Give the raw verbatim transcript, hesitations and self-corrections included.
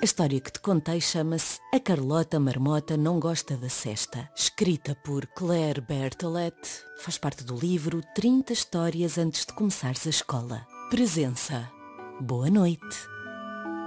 A história que te contei chama-se A Carlota Marmota Não Gosta da Cesta. Escrita por Claire Bertolet, faz parte do livro trinta Histórias Antes de Começares a Escola. Presença. Boa noite.